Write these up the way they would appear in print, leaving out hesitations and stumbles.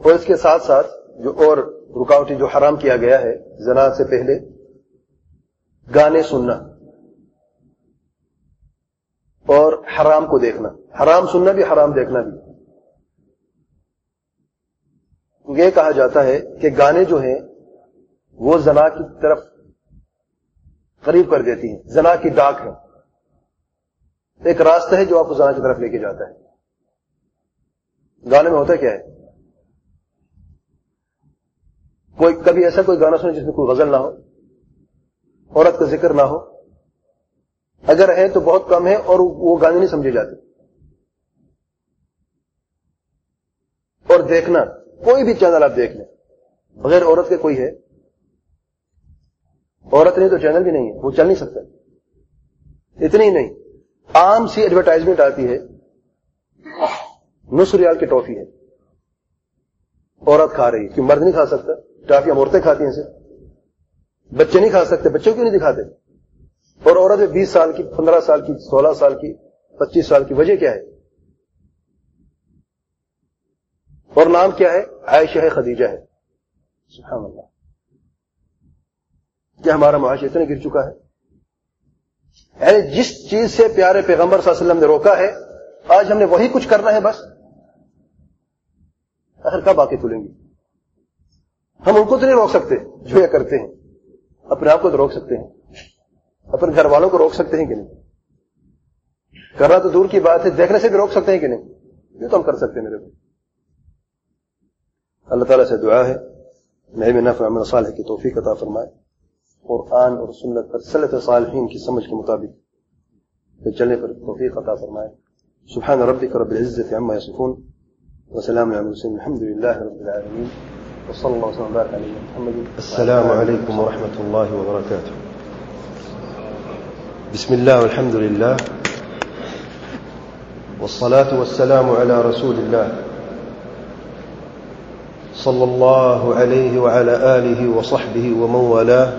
اور اس کے ساتھ ساتھ جو اور رکاوٹیں جو حرام کیا گیا ہے زنا سے پہلے، گانے سننا اور حرام کو دیکھنا، حرام سننا بھی حرام دیکھنا بھی۔ یہ کہا جاتا ہے کہ گانے جو ہیں وہ زنا کی طرف قریب کر دیتی ہیں، زنا کی ڈاک ہے، ایک راستہ ہے جو آپ کو زنا کی طرف لے کے جاتا ہے۔ گانے میں ہوتا کیا ہے؟ کبھی ایسا کوئی گانا سنے جس میں کوئی غزل نہ ہو، عورت کا ذکر نہ ہو، اگر ہے تو بہت کم ہے اور وہ گانے نہیں سمجھے جاتے۔ اور دیکھنا، کوئی بھی چینل آپ دیکھ لیں بغیر عورت کے کوئی ہے؟ عورت نہیں تو چینل بھی نہیں ہے، وہ چل نہیں سکتا۔ اتنی ہی نہیں، عام سی ایڈورٹائزمنٹ آتی ہے، نصف ریال کی ٹافی ہے، عورت کھا رہی ہے، کیوں مرد نہیں کھا سکتا؟ ٹافی ہم عورتیں کھاتی ہیں صرف، بچے نہیں کھا سکتے، بچوں کیوں نہیں دکھاتے؟ اور عورت 20 سال کی، 15 سال کی، 16 سال کی، 25 سال کی، وجہ کیا ہے؟ اور نام کیا ہے؟ عائشہ ہے، خدیجہ ہے۔ سبحان اللہ، کیا ہمارا معاشرہ اتنا گر چکا ہے؟ یعنی جس چیز سے پیارے پیغمبر صلی اللہ علیہ وسلم نے روکا ہے، آج ہم نے وہی کچھ کرنا ہے بس۔ آخر کب آنکھیں کھلیں گی؟ ہم ان کو تو نہیں روک سکتے جو یہ کرتے ہیں، اپنے آپ کو تو روک سکتے ہیں، اپنے گھر والوں کو روک سکتے ہیں کہ نہیں؟ کرنا تو دور کی بات ہے، دیکھنے سے بھی روک سکتے ہیں کہ نہیں؟ یہ تو ہم کر سکتے ہیں میرے کو۔ اللہ تعالیٰ سے دعا ہے نعیم نفع عمل صالح کی توفیق عطا فرمائے، قرآن اور سنت پر سلف صالحین کی سمجھ کے مطابق چلنے پر توفیق عطا فرمائے۔ سبحان ربک رب العزة عما يصفون وسلام على المرسلين الحمد لله رب العالمين وصلى الله وسلم وبارك على محمد۔ السلام عليكم ورحمة الله وبركاته۔ بسم الله والحمد لله والصلاة والسلام على رسول الله صلى الله عليه وعلى آله وصحبه ومن والاه،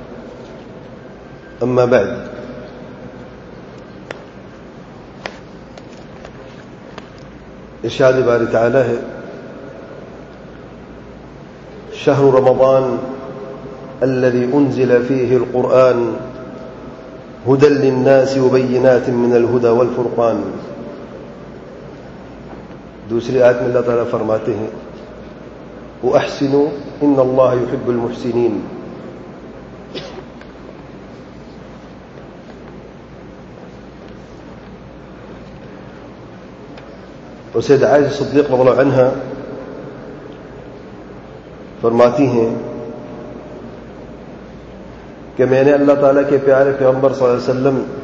أما بعد، ارشاد باری تعالی ہے شهر رمضان الذي أنزل فيه القرآن هدى للناس وبينات من الهدى والفرقان۔ دوسری آیت میں اللہ تعالیٰ فرماتے ہیں وَأَحْسِنُوا إِنَّ اللَّهَ يُحِبُّ الْمُحْسِنِينَ۔ اور سید عائشہ صدیقہ رضی اللہ عنہا فرماتی ہیں کہ میں نے اللہ تعالیٰ کے پیارے پیغمبر صلی اللہ علیہ وسلم